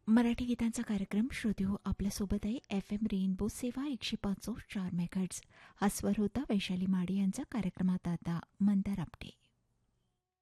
मराठी गीतांचा कार्यक्रम श्रोते हो आपल्यासोबत आहे FM रेनबो सेवा 105.4 मेगाहर्ट्झ. हा स्वर होता वैशाली माडे यांचा. कार्यक्रमात आता मंदार आपटे.